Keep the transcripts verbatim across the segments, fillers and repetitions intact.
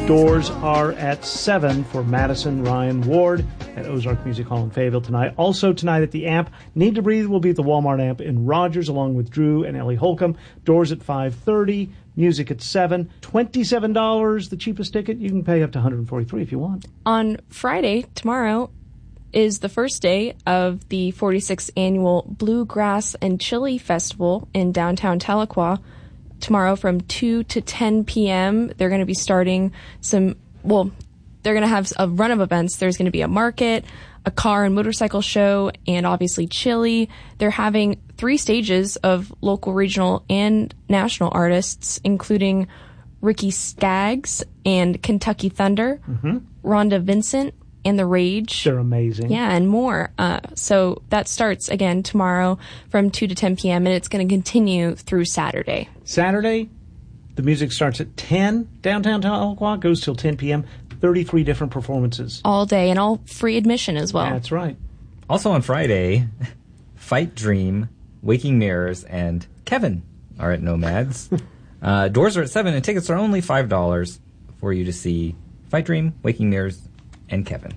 Doors are at seven for Madison Ryan Ward at Ozark Music Hall in Fayetteville tonight. Also tonight at the Amp, Need to Breathe will be at the Walmart Amp in Rogers along with Drew and Ellie Holcomb. Doors at five thirty, music at seven. twenty-seven dollars, the cheapest ticket. You can pay up to one hundred forty-three dollars if you want. On Friday, tomorrow, is the first day of the forty-sixth Annual Bluegrass and Chili Festival in downtown Tahlequah. Tomorrow from two to ten p.m. They're going to be starting some, well, they're going to have a run of events. There's going to be a market, a car and motorcycle show, and obviously chili. They're having three stages of local, regional, and national artists, including Ricky Skaggs and Kentucky Thunder, mm-hmm. Rhonda Vincent, and The Rage. They're amazing. Yeah, and more. Uh, so that starts, again, tomorrow from two to ten p.m., and it's going to continue through Saturday. Saturday, the music starts at ten, downtown Tahlequah, goes till ten p.m., thirty-three different performances. All day, and all free admission as well. That's right. Also on Friday, Fight Dream, Waking Mirrors, and Kevin are at Nomads. uh, doors are at seven, and tickets are only five dollars for you to see Fight Dream, Waking Mirrors, and Kevin.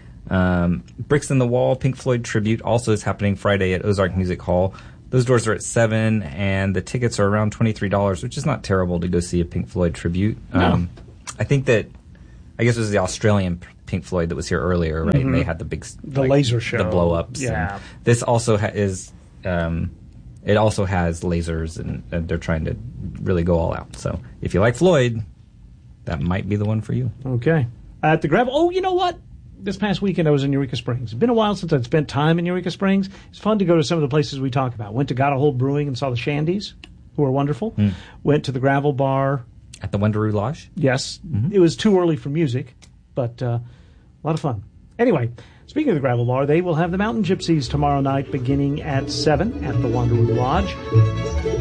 Um, Bricks in the Wall, Pink Floyd tribute also is happening Friday at Ozark Music Hall. Those doors are at seven, and the tickets are around twenty-three dollars, which is not terrible to go see a Pink Floyd tribute. No. Um, I think that, I guess it was the Australian Pink Floyd that was here earlier, right? Mm-hmm. And they had the big... The like, laser show. The blow-ups. Yeah. And this also ha- is... Um, it also has lasers, and, and they're trying to really go all out. So if you like Floyd, that might be the one for you. Okay. At the Gravel... Oh, you know what? This past weekend, I was in Eureka Springs. It's been a while since I'd spent time in Eureka Springs. It's fun to go to some of the places we talk about. Went to Gotta Hold Brewing and saw the Shandies, who are wonderful. Mm. Went to the Gravel Bar. At the Wendaroo Lodge? Yes. Mm-hmm. It was too early for music, but uh, a lot of fun. Anyway, speaking of the Gravel Bar, they will have the Mountain Gypsies tomorrow night beginning at seven at the Wanderoo Lodge.